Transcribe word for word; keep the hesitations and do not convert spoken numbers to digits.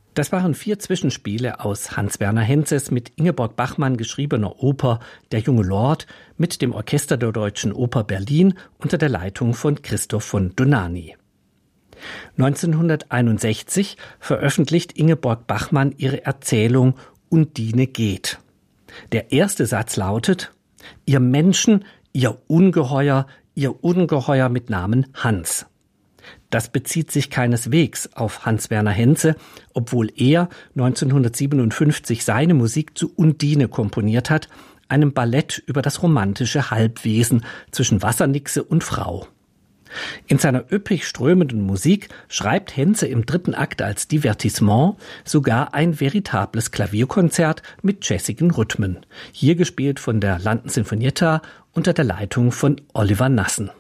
Das waren vier Zwischenspiele aus Hans-Werner Henzes mit Ingeborg Bachmann geschriebener Oper Der junge Lord mit dem Orchester der Deutschen Oper Berlin unter der Leitung von Christoph von Dohnanyi. neunzehnhunderteinundsechzig veröffentlicht Ingeborg Bachmann ihre Erzählung Undine geht. Der erste Satz lautet: Ihr Menschen, ihr Ungeheuer, ihr Ungeheuer mit Namen Hans. Das bezieht sich keineswegs auf Hans-Werner Henze, obwohl er neunzehnhundertsiebenundfünfzig seine Musik zu Undine komponiert hat, einem Ballett über das romantische Halbwesen zwischen Wassernixe und Frau. In seiner üppig strömenden Musik schreibt Henze im dritten Akt als Divertissement sogar ein veritables Klavierkonzert mit jazzigen Rhythmen, hier gespielt von der London Sinfonietta unter der Leitung von Oliver Nassen.